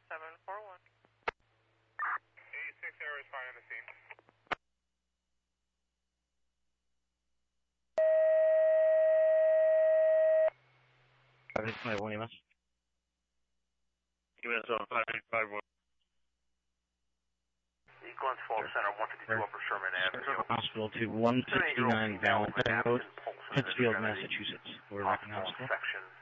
741. 86 Air is fine on the scene. US 5851. Glens Falls Center, 152 Upper Sherman Avenue. Hospital to 169 Valentine Road, Pittsfield, Massachusetts. We're Rocking Hospital. Section